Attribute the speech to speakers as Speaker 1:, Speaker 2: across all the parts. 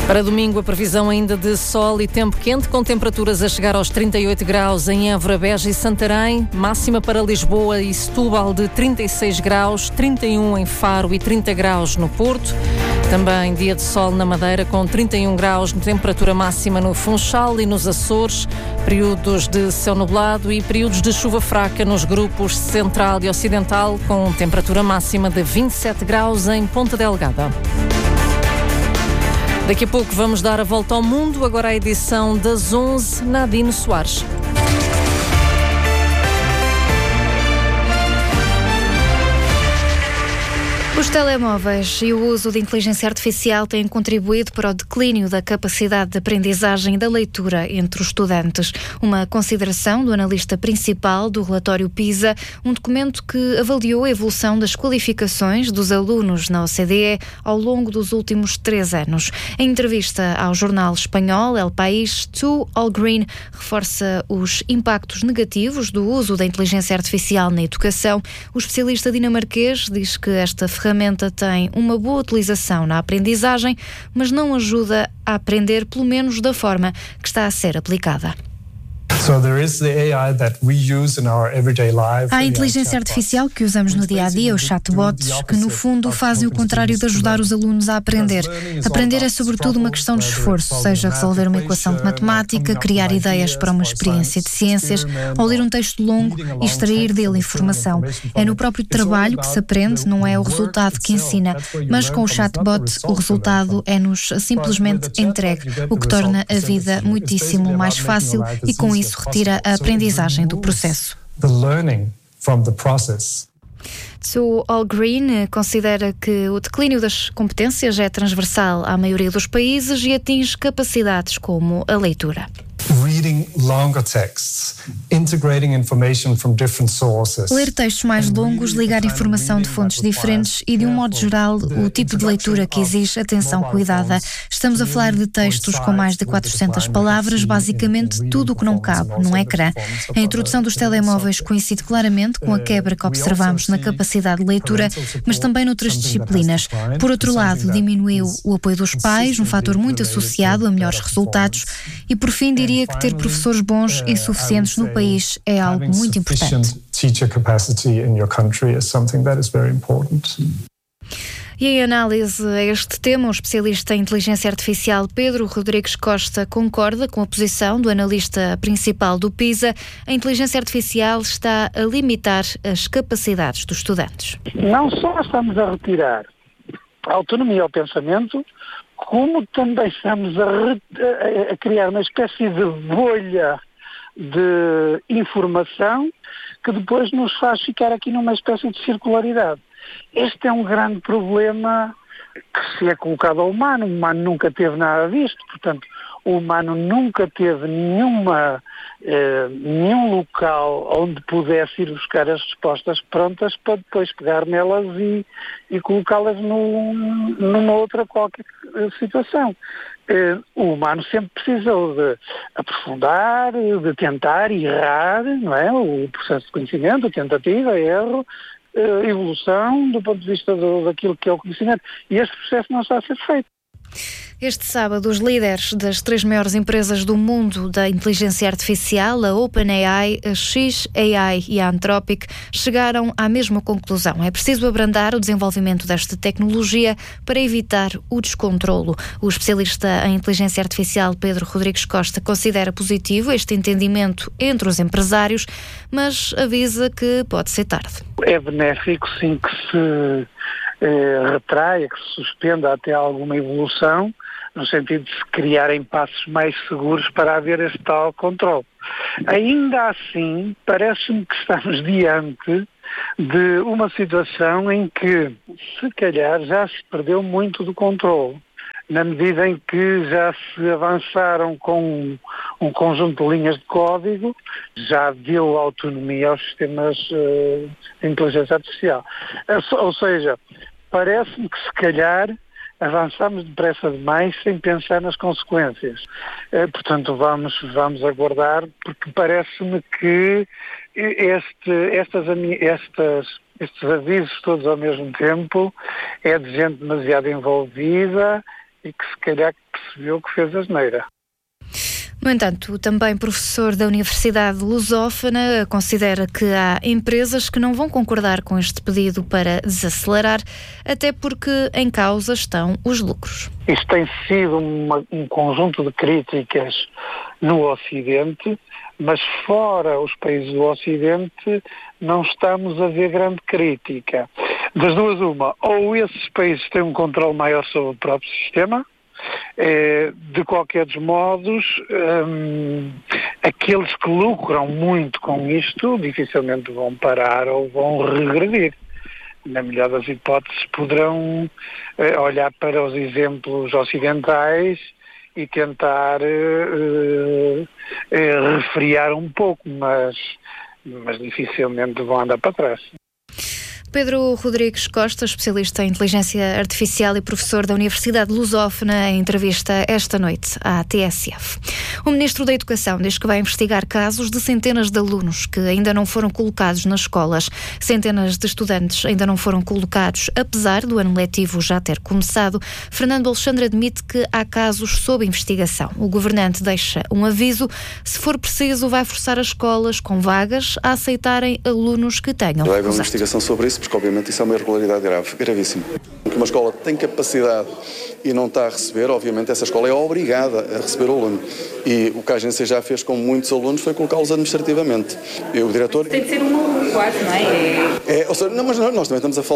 Speaker 1: Para domingo, a previsão ainda de sol e tempo quente, com temperaturas a chegar aos 38 graus em Évora, Beja e Santarém, máxima para Lisboa e Setúbal de 36 graus, 31 em Faro e 30 graus no Porto. Também dia de sol na Madeira, com 31 graus de temperatura máxima no Funchal e nos Açores, períodos de céu nublado e períodos de chuva fraca nos grupos Central e Ocidental, com temperatura máxima de 27 graus em Ponta Delgada. Daqui a pouco vamos dar a volta ao mundo, agora a edição das 11, Nadine Soares.
Speaker 2: Os telemóveis e o uso de inteligência artificial têm contribuído para o declínio da capacidade de aprendizagem e da leitura entre os estudantes. Uma consideração do analista principal do relatório PISA, um documento que avaliou a evolução das qualificações dos alunos na OCDE ao longo dos últimos 3 anos. Em entrevista ao jornal espanhol El País, Tu Allgreen reforça os impactos negativos do uso da inteligência artificial na educação. O especialista dinamarquês diz que esta ferramenta tem uma boa utilização na aprendizagem, mas não ajuda a aprender, pelo menos da forma que está a ser aplicada. Há a inteligência artificial que usamos no dia-a-dia, os chatbots, que no fundo fazem o contrário de ajudar os alunos a aprender. Aprender é sobretudo uma questão de esforço, seja resolver uma equação de matemática, criar ideias para uma experiência de ciências, ou ler um texto longo e extrair dele informação. É no próprio trabalho que se aprende, não é o resultado que ensina. Mas com o chatbot, o resultado é-nos simplesmente entregue, o que torna a vida muitíssimo mais fácil e com isso retira a aprendizagem do processo. Tu Allgreen considera que o declínio das competências é transversal à maioria dos países e atinge capacidades como a leitura. Ler textos mais longos, ligar informação de fontes diferentes e, de um modo geral, o tipo de leitura que exige atenção cuidada. Estamos a falar de textos com mais de 400 palavras, basicamente tudo o que não cabe num ecrã. A introdução dos telemóveis coincide claramente com a quebra que observamos na capacidade de leitura, mas também noutras disciplinas. Por outro lado, diminuiu o apoio dos pais, um fator muito associado a melhores resultados, e por fim diria que ter professores bons e suficientes no país é algo muito importante. E em análise a este tema, o especialista em inteligência artificial Pedro Rodrigues Costa concorda com a posição do analista principal do PISA. A inteligência artificial está a limitar as capacidades dos estudantes.
Speaker 3: Não só estamos a retirar a autonomia ao pensamento, como também estamos a criar uma espécie de bolha de informação que depois nos faz ficar aqui numa espécie de circularidade. Este é um grande problema que se é colocado ao humano. O humano nunca teve nada disto, portanto, o humano nunca teve nenhum local onde pudesse ir buscar as respostas prontas para depois pegar nelas e colocá-las numa outra qualquer situação. O humano sempre precisou de aprofundar, de tentar errar, não é? O processo de conhecimento, a tentativa, erro, evolução do ponto de vista daquilo que é o conhecimento. E este processo não está a ser feito.
Speaker 2: Este sábado, os líderes das 3 maiores empresas do mundo da inteligência artificial, a OpenAI, a xAI e a Anthropic, chegaram à mesma conclusão. É preciso abrandar o desenvolvimento desta tecnologia para evitar o descontrolo. O especialista em inteligência artificial Pedro Rodrigues Costa considera positivo este entendimento entre os empresários, mas avisa que pode ser tarde.
Speaker 3: É benéfico, sim, que se retraia, que se suspenda até alguma evolução, no sentido de se criarem passos mais seguros para haver este tal controle. Ainda assim, parece-me que estamos diante de uma situação em que, se calhar, já se perdeu muito do controle, na medida em que já se avançaram com um conjunto de linhas de código, já deu autonomia aos sistemas de inteligência artificial. Ou seja, parece-me que, se calhar, avançamos depressa demais sem pensar nas consequências. Portanto, vamos aguardar, porque parece-me que estes avisos todos ao mesmo tempo é de gente demasiado envolvida e que se calhar percebeu que fez asneira.
Speaker 2: No entanto, também professor da Universidade Lusófona considera que há empresas que não vão concordar com este pedido para desacelerar, até porque em causa estão os lucros.
Speaker 3: Isto tem sido um conjunto de críticas no Ocidente, mas fora os países do Ocidente não estamos a ver grande crítica. Das duas uma, ou esses países têm um controle maior sobre o próprio sistema, de qualquer dos modos, aqueles que lucram muito com isto dificilmente vão parar ou vão regredir. Na melhor das hipóteses poderão olhar para os exemplos ocidentais e tentar refriar um pouco, mas dificilmente vão andar para trás.
Speaker 2: Pedro Rodrigues Costa, especialista em inteligência artificial e professor da Universidade Lusófona, em entrevista esta noite à TSF. O Ministro da Educação diz que vai investigar casos de centenas de alunos que ainda não foram colocados nas escolas. Centenas de estudantes ainda não foram colocados, apesar do ano letivo já ter começado. Fernando Alexandre admite que há casos sob investigação. O governante deixa um aviso: se for preciso, vai forçar as escolas com vagas a aceitarem alunos que tenham recusado.
Speaker 4: Vai haver uma investigação sobre isso, porque obviamente isso é uma irregularidade gravíssima. Uma escola tem capacidade e não está a receber, obviamente essa escola é obrigada a receber o aluno. E o que a agência já fez com muitos alunos foi colocá-los administrativamente. O diretor...
Speaker 5: Tem de ser um aluno quase, não é?
Speaker 4: Ou seja, não, mas nós também estamos a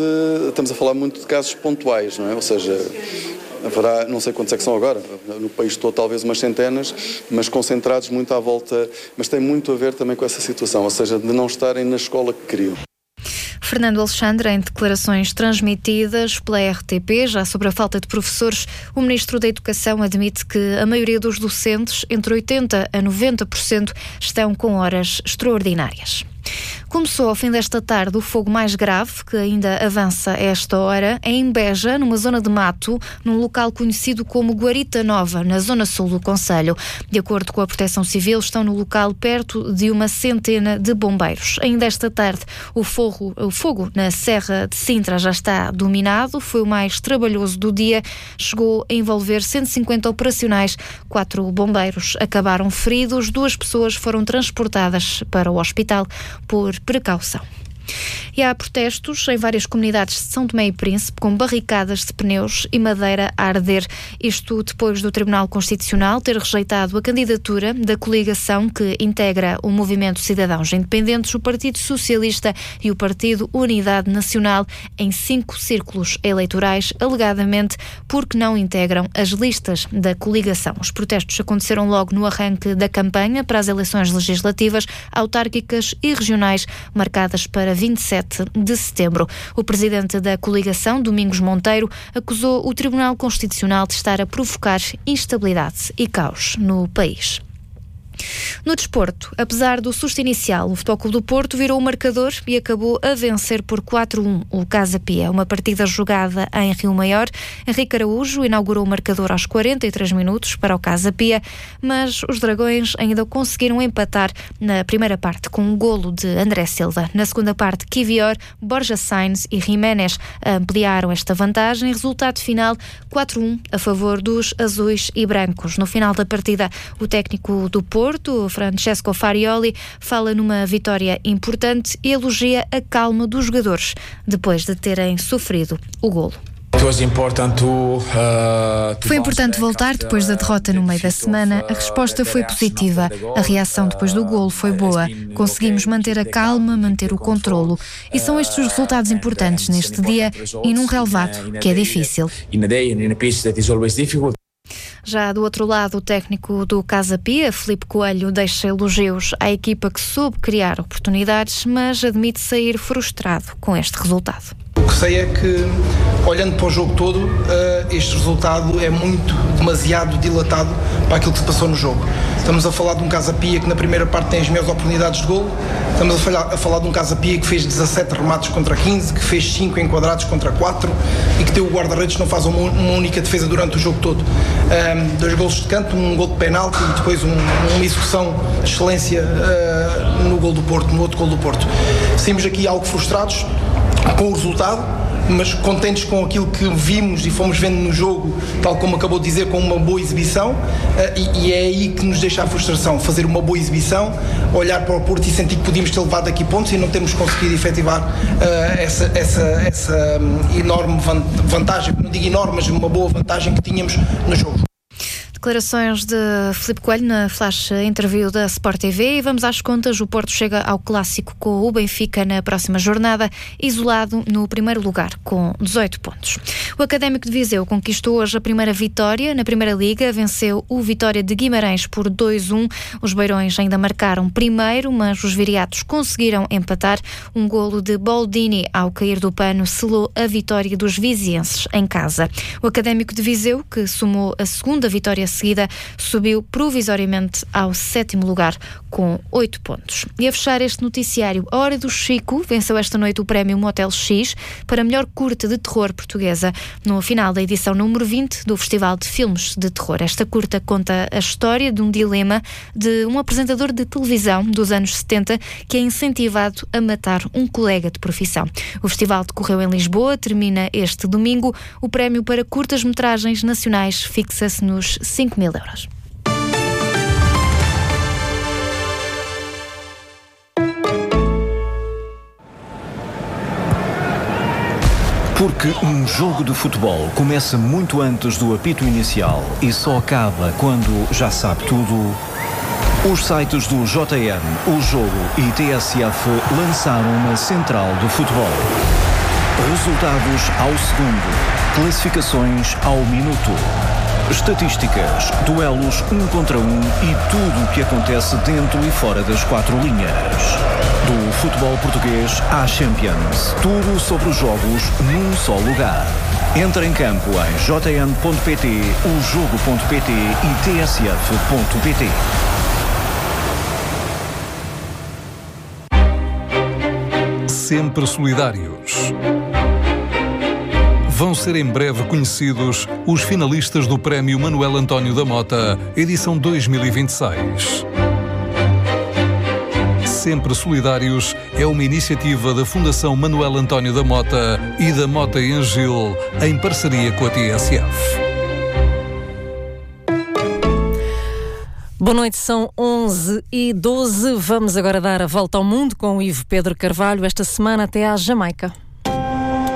Speaker 4: falar muito de casos pontuais, não é? Ou seja, haverá, não sei quantos é que são agora, no país todo talvez umas centenas, mas concentrados muito à volta, mas tem muito a ver também com essa situação, ou seja, de não estarem na escola que queriam.
Speaker 2: Fernando Alexandre, em declarações transmitidas pela RTP, já sobre a falta de professores, o Ministro da Educação admite que a maioria dos docentes, entre 80% a 90%, estão com horas extraordinárias. Começou ao fim desta tarde o fogo mais grave, que ainda avança a esta hora, em Beja, numa zona de mato, num local conhecido como Guarita Nova, na zona sul do concelho. De acordo com a Proteção Civil, estão no local perto de uma centena de bombeiros. Ainda esta tarde, o fogo na Serra de Sintra já está dominado, foi o mais trabalhoso do dia, chegou a envolver 150 operacionais, 4 bombeiros acabaram feridos, 2 pessoas foram transportadas para o hospital por precaução. E há protestos em várias comunidades de São Tomé e Príncipe com barricadas de pneus e madeira a arder. Isto depois do Tribunal Constitucional ter rejeitado a candidatura da coligação que integra o Movimento Cidadãos Independentes, o Partido Socialista e o Partido Unidade Nacional em 5 círculos eleitorais, alegadamente porque não integram as listas da coligação. Os protestos aconteceram logo no arranque da campanha para as eleições legislativas, autárquicas e regionais marcadas para 27 de setembro. O presidente da coligação, Domingos Monteiro, acusou o Tribunal Constitucional de estar a provocar instabilidade e caos no país. No desporto, apesar do susto inicial, o Futebol Clube do Porto virou o marcador e acabou a vencer por 4-1 o Casa Pia. Uma partida jogada em Rio Maior. Henrique Araújo inaugurou o marcador aos 43 minutos para o Casa Pia, mas os Dragões ainda conseguiram empatar na primeira parte com um golo de André Silva. Na segunda parte, Kivior, Borja Sainz e Jiménez ampliaram esta vantagem. Resultado final 4-1 a favor dos azuis e brancos. No final da partida, o técnico do Porto, Francesco Farioli, fala numa vitória importante e elogia a calma dos jogadores depois de terem sofrido o golo. Foi importante voltar depois da derrota no meio da semana. A resposta foi positiva. A reação depois do golo foi boa. Conseguimos manter a calma, manter o controlo. E são estes os resultados importantes neste dia e num relevado que é difícil. Já do outro lado, o técnico do Casa Pia, Filipe Coelho, deixa elogios à equipa que soube criar oportunidades, mas admite sair frustrado com este resultado.
Speaker 6: O que sei é que, olhando para o jogo todo, este resultado é demasiado dilatado para aquilo que se passou no jogo. Estamos a falar de um Casa Pia que na primeira parte tem as melhores oportunidades de golo. Estamos a falar de um Casa Pia que fez 17 remates contra 15, que fez 5 enquadrados contra 4 e que tem o guarda-redes que não faz uma única defesa durante o jogo todo. 2 golos de canto, um gol de penalti e depois uma execução de excelência no gol do Porto, no outro gol do Porto. Saímos aqui algo frustrados com o resultado, mas contentes com aquilo que vimos e fomos vendo no jogo, tal como acabou de dizer, com uma boa exibição, e é aí que nos deixa a frustração, fazer uma boa exibição, olhar para o Porto e sentir que podíamos ter levado aqui pontos e não temos conseguido efetivar essa enorme vantagem, não digo enorme, mas uma boa vantagem que tínhamos no jogo.
Speaker 2: Declarações de Filipe Coelho na flash interview da Sport TV. E vamos às contas. O Porto chega ao clássico com o Benfica na próxima jornada, isolado no primeiro lugar, com 18 pontos. O Académico de Viseu conquistou hoje a primeira vitória na Primeira Liga. Venceu o Vitória de Guimarães por 2-1. Os beirões ainda marcaram primeiro, mas os viriatos conseguiram empatar. Um golo de Boldini ao cair do pano selou a vitória dos vizienses em casa. O Académico de Viseu, que somou a segunda vitória seguida, subiu provisoriamente ao 7º lugar com 8 pontos. E a fechar este noticiário, A Hora do Chico venceu esta noite o prémio Motel X para a melhor curta de terror portuguesa no final da edição número 20 do Festival de Filmes de Terror. Esta curta conta a história de um dilema de um apresentador de televisão dos anos 70 que é incentivado a matar um colega de profissão. O festival decorreu em Lisboa, termina este domingo. O prémio para curtas-metragens nacionais fixa-se nos 5.000 euros.
Speaker 7: Porque um jogo de futebol começa muito antes do apito inicial e só acaba quando já sabe tudo, os sites do JN, O Jogo e TSF lançaram uma central do futebol. Resultados ao segundo, classificações ao minuto, estatísticas, duelos 1 contra 1 e tudo o que acontece dentro e fora das 4 linhas. Do futebol português à Champions. Tudo sobre os jogos num só lugar. Entra em campo em jn.pt, ojogo.pt e tsf.pt.
Speaker 8: Sempre solidários. Vão ser em breve conhecidos os finalistas do Prémio Manuel António da Mota, edição 2026. Sempre Solidários é uma iniciativa da Fundação Manuel António da Mota e da Mota e Angil, em parceria com a TSF.
Speaker 1: Boa noite, são 11h12. Vamos agora dar a volta ao mundo com o Ivo Pedro Carvalho, esta semana até à Jamaica.